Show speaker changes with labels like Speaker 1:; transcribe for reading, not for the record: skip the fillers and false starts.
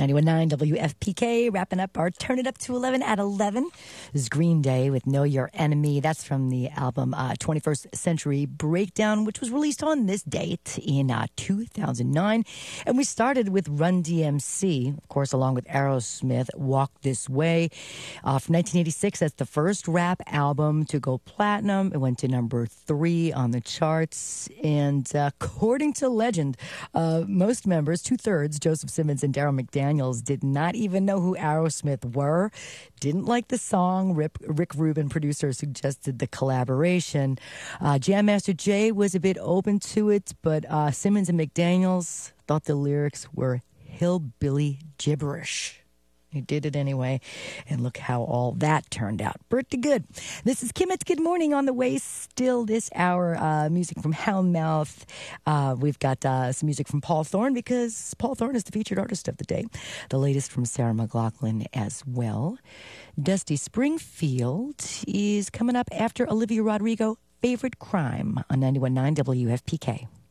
Speaker 1: 91.9 WFPK, wrapping up our Turn It Up to 11 at 11. This is Green Day with Know Your Enemy. That's from the album 21st Century Breakdown, which was released on this date in 2009. And we started with Run DMC, of course, along with Aerosmith, Walk This Way. From 1986, that's the first rap album to go platinum. It went to number 3 on the charts. And according to legend, most members, 2/3, Joseph Simmons and Darryl McDaniels, did not even know who Aerosmith were, didn't like the song. Rick Rubin, producer, suggested the collaboration. Jam Master Jay was a bit open to it, but Simmons and McDaniels thought the lyrics were hillbilly gibberish. He did it anyway, and look how all that turned out. Pretty good. This is Kim. It's Good Morning on the way. Still this hour, music from Houndmouth. We've got some music from Paul Thorne, because Paul Thorne is the featured artist of the day. The latest from Sarah McLachlan as well. Dusty Springfield is coming up after Olivia Rodrigo, Favorite Crime on 91.9 WFPK.